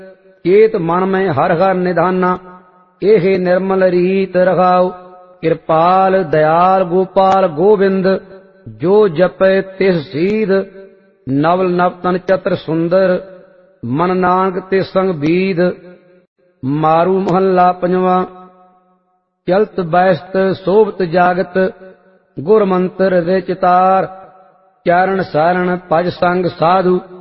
ਚੇਤ ਮਨ ਮੈਂ ਹਰ ਹਰ ਨਿਧਾਨਾ। ਇਹ ਨਿਰਮਲ ਰੀਤ ਰਖਾਉ। ਕਿਰਪਾਲ ਦਇਆਲ ਗੋਪਾਲ ਗੋਬਿੰਦ। ਜੋ ਜਪੈ ਤਿਸ ਸੀਧ। ਨਵਲ ਨਵ ਤਨ ਚਤਰ ਸੁੰਦਰ। ਮਨ ਨਾਨਕ ਤਿਸ ਸੰਗ ਬੀਦ। ਮਾਰੂ ਮਹੱਲਾ ਪੰਜਵਾਂ। ਚਲਤ ਬੈਸਤ ਸੋਭਤ ਜਾਗਤ। ਗੁਰ ਮੰਤਰ ਦੇ ਚਿਤਾਰ। ਚਰਨ ਸਰਣ ਭਜ ਸੰਗ ਸਾਧੂ।